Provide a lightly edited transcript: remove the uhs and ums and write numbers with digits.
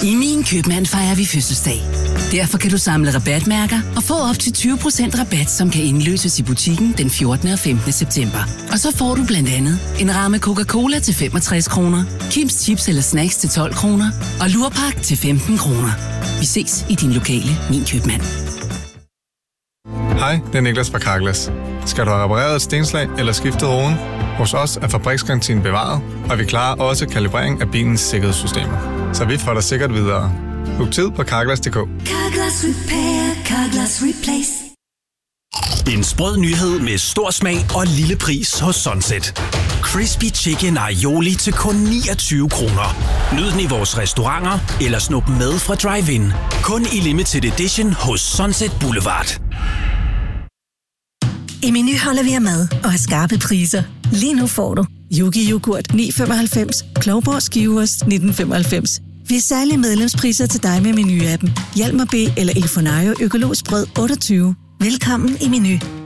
I Min Købmand fejrer vi fødselsdag. Derfor kan du samle rabatmærker og få op til 20% rabat, som kan indløses i butikken den 14. og 15. september. Og så får du blandt andet en ramme Coca-Cola til 65 kroner, Kims Chips eller Snacks til 12 kroner og Lurpak til 15 kroner. Vi ses i din lokale Min Købmand. Hej, det er Niklas fra Carglass. Skal du have repareret et stenslag eller skiftet roden? Hos os er fabriksgarantien bevaret, og vi klarer også kalibrering af bilens sikkerhedssystemer. Så vi får dig sikkert videre. Book tid på Carglass.dk. Carglass Repair, Carglass Replace. En sprød nyhed med stor smag og lille pris hos Sunset. Crispy Chicken Aioli til kun 29 kroner. Nyd den i vores restauranter eller snup med fra Drive-In. Kun i limited edition hos Sunset Boulevard. I Meny holder vi af mad og har skarpe priser. Lige nu får du Yogi Yoghurt 9,95, Klovborg Skiveost 19,95. Vi har særlige medlemspriser til dig med Meny-appen. Hjalmar B eller Elfonario økologisk brød 28. Velkommen i Meny.